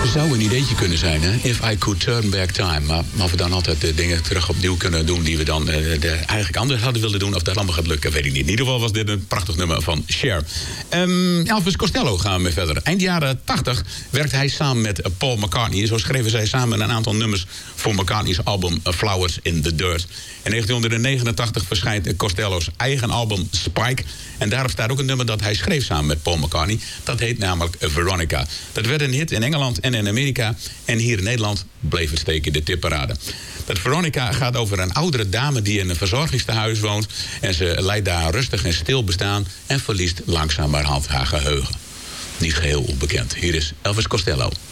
zou een ideetje kunnen zijn, hè? If I could turn back time. Maar of we dan altijd de dingen terug opnieuw kunnen doen die we dan eigenlijk anders hadden willen doen. Of dat allemaal gaat lukken, weet ik niet. In ieder geval was dit een prachtig nummer van Cher. Elvis Costello gaan we mee verder. Eind jaren 80 werkte hij samen met Paul McCartney. En zo schreven zij samen een aantal nummers voor McCartney's album Flowers in the Dirt. In 1989 verschijnt Costello's eigen album Spike. En daarop staat ook een nummer dat hij schreef samen met Paul McCartney. Dat heet namelijk Veronica. Dat werd een hit in Engeland en in Amerika. En hier in Nederland bleef het steken in de tipparade. Dat Veronica gaat over een oudere dame die in een verzorgingstehuis woont. En ze leidt daar een rustig en stil bestaan en verliest langzamerhand haar geheugen. Niet geheel onbekend. Hier is Elvis Costello.